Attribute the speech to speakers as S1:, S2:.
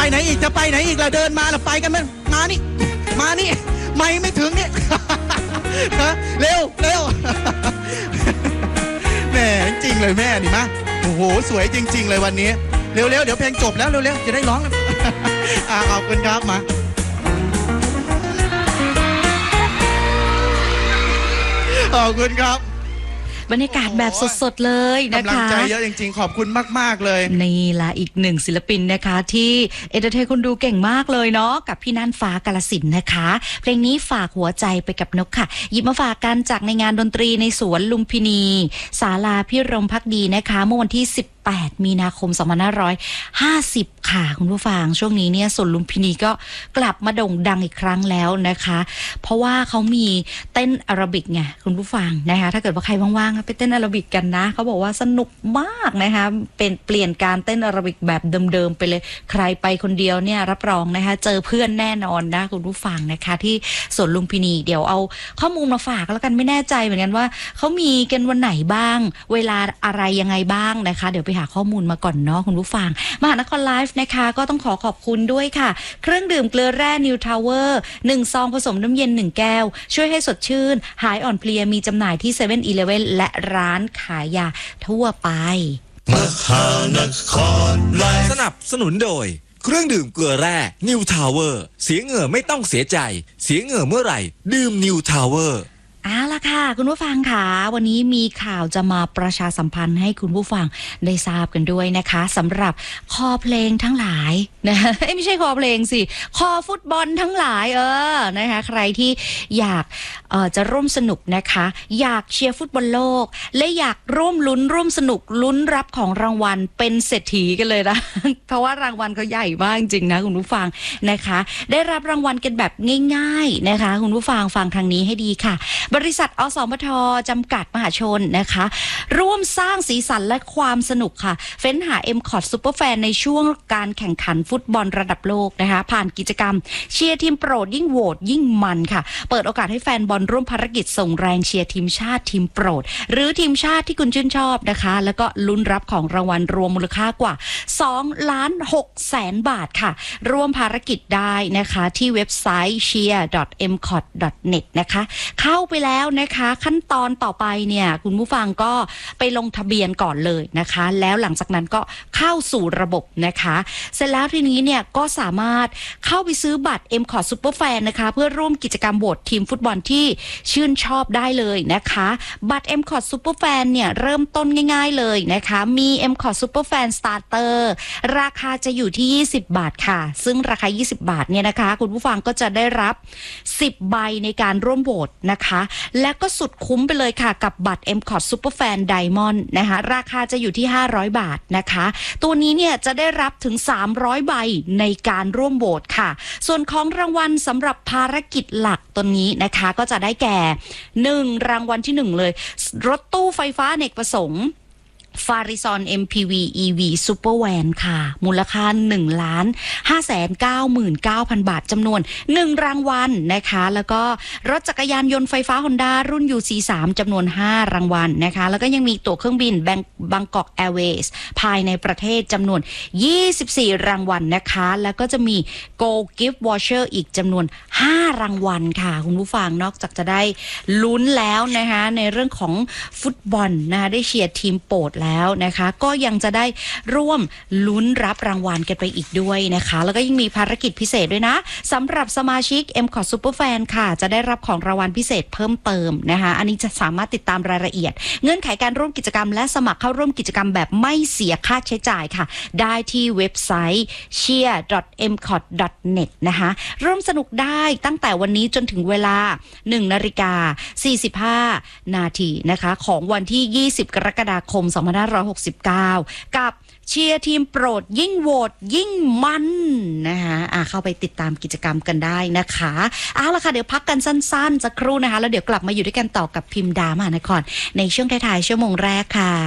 S1: ไหนอีกจะไปไหนอีกเราเดินมาเราไปกันมั้ยมานี่ไม่ถึงเนี่ยเร็วแม่จริงเลยแม่นี่มะโอ้โหสวยจริงๆเลยวันนี้เร็วเดี๋ยวเพลงจบแล้วเร็วจะได้ร้องแล้วขอบคุณครับมาขอบคุณครับ
S2: บรรยากาศแบบสดๆเลยนะคะ
S1: กำลังใจเยอะจริงๆขอบคุณมากๆเลย
S2: นี่ละอีกหนึ่งศิลปินนะคะที่เอนเตอร์เทนคนดูเก่งมากเลยเนาะกับพี่น่านฟ้ากาฬสินธุ์นะคะเพลงนี้ฝากหัวใจไปกับนกค่ะหยิบมาฝากกันจากในงานดนตรีในสวนลุมพินีศาลาพิรมภักดีนะคะเมื่อวันที่18 มีนาคม 2550 ค่ะคุณผู้ฟังช่วงนี้เนี่ยสวนลุมพินีก็กลับมาโด่งดังอีกครั้งแล้วนะคะเพราะว่าเขามีเต้นแอโรบิกไงคุณผู้ฟังนะคะถ้าเกิดว่าใครว่างๆไปเต้นแอโรบิกกันนะเขาบอกว่าสนุกมากนะคะเป็นเปลี่ยนการเต้นแอโรบิกแบบเดิมๆไปเลยใครไปคนเดียวเนี่ยรับรองนะคะเจอเพื่อนแน่นอนนะคุณผู้ฟังนะคะที่สวนลุมพินีเดี๋ยวเอาข้อมูลมาฝากแล้วกันไม่แน่ใจเหมือนกันว่าเขามีกันวันไหนบ้างเวลาอะไรยังไงบ้างนะคะเดี๋ยวไปหาข้อมูลมาก่อนเนาะคุณผู้ฟังมหานครไลฟ์นะคะก็ต้องขอบคุณด้วยค่ะเครื่องดื่มเกลือแร่นิวทาวเวอร์1ซองผสมน้ำเย็น1แก้วช่วยให้สดชื่นหายอ่อนเพลียมีจำหน่ายที่ 7-Eleven และร้านขายยาทั่วไป
S3: มหานครไลฟ์สนับสนุนโดยเครื่องดื่มเกลือแร่นิวทาวเวอร์เสียเหงื่อไม่ต้องเสียใจเสียเหงื่อเมื่อไหร่ดื่มนิวทาวเวอร์
S2: ล่ะค่ะคุณผู้ฟังค่ะวันนี้มีข่าวจะมาประชาสัมพันธ์ให้คุณผู้ฟังได้ทราบกันด้วยนะคะสำหรับคอเพลงทั้งหลายนะไม่ใช่คอเพลงสิคอฟุตบอลทั้งหลายนะคะใครที่อยากจะร่วมสนุกนะคะอยากเชียร์ฟุตบอลโลกและอยากร่วมลุ้นร่วมสนุกลุ้นรับของรางวัลเป็นเศรษฐีกันเลยนะเพราะว่ารางวัลเขาใหญ่มากจริงนะคุณผู้ฟังนะคะได้รับรางวัลกันแบบง่ายๆนะคะคุณผู้ฟังฟังทางนี้ให้ดีค่ะบริษัทอสมทจำกัดมหาชนนะคะร่วมสร้างสีสันและความสนุกค่ะเฟ้นหา M-KOT Superfan ในช่วงการแข่งขันฟุตบอลระดับโลกนะคะผ่านกิจกรรมเชียร์ทีมโปรดยิ่งโหวตยิ่งมันค่ะเปิดโอกาสให้แฟนบอลร่วมภารกิจส่งแรงเชียร์ทีมชาติทีมโปรดหรือทีมชาติที่คุณชื่นชอบนะคะแล้วก็ลุ้นรับของรางวัลรวมมูลค่ากว่า2,600,000 บาทค่ะร่วมภารกิจได้นะคะที่เว็บไซต์ cheer.mkot.net นะคะเข้าไปแล้วนะคะขั้นตอนต่อไปเนี่ยคุณผู้ฟังก็ไปลงทะเบียนก่อนเลยนะคะแล้วหลังจากนั้นก็เข้าสู่ระบบนะคะเสร็จแล้วทีนี้เนี่ยก็สามารถเข้าไปซื้อบัตร M-KOT Superfan นะคะเพื่อร่วมกิจกรรมโหวตทีมฟุตบอลที่ชื่นชอบได้เลยนะคะบัตร M-KOT Superfan เนี่ยเริ่มต้นง่ายๆเลยนะคะมี M-KOT Superfan Starter ราคาจะอยู่ที่20 บาทค่ะซึ่งราคา20 บาทเนี่ยนะคะคุณผู้ฟังก็จะได้รับ10 ใบในการร่วมโหวตนะคะและก็สุดคุ้มไปเลยค่ะกับบัตร M-KOT Superfan Diamond นะคะราคาจะอยู่ที่500 บาทนะคะตัวนี้เนี่ยจะได้รับถึง300 ใบในการร่วมโหวตค่ะส่วนของรางวัลสำหรับภารกิจหลักตัวนี้นะคะก็จะได้แก่1รางวัลที่1เลยรถตู้ไฟฟ้าอเนกประสงค์ฟาริซอน MPV EV Super Van ค่ะมูลค่า 1,599,000 บาทจำนวน1รางวัลนะคะแล้วก็รถจักรยานยนต์ไฟฟ้า Honda รุ่น UC3 จำนวน5รางวัลนะคะแล้วก็ยังมีตั๋วเครื่องบินบางกอกแอร์เวย์ภายในประเทศจำนวน24รางวัลนะคะแล้วก็จะมี Gold Gift Voucher อีกจำนวน5รางวัลค่ะคุณผู้ฟังนอกจากจะได้ลุ้นแล้วนะคะในเรื่องของฟุตบอลนะคะได้เชียร์ทีมโปรดแล้วนะคะก็ยังจะได้ร่วมลุ้นรับรางวัลกันไปอีกด้วยนะคะแล้วก็ยังมีภารกิจพิเศษด้วยนะสำหรับสมาชิก M-KOT Superfan ค่ะจะได้รับของรางวัลพิเศษเพิ่มเติมนะคะอันนี้จะสามารถติดตามรายละเอียดเงื่อนไขการร่วมกิจกรรมและสมัครเข้าร่วมกิจกรรมแบบไม่เสียค่าใช้จ่ายค่ะได้ที่เว็บไซต์ cheer.mkot.net นะคะร่วมสนุกได้ตั้งแต่วันนี้จนถึงเวลา 1:45 นาทีนะคะของวันที่20 กรกฎาคม 2569 กับเชียร์ทีมโปรดยิ่งโหวตยิ่งมันนะคะเข้าไปติดตามกิจกรรมกันได้นะคะเอาล่ะค่ะเดี๋ยวพักกันสั้นๆสักครู่นะคะแล้วเดี๋ยวกลับมาอยู่ด้วยกันต่อกับพิมพ์ดามหานครในช่วงท้ายๆชั่วโมงแรกค่ะ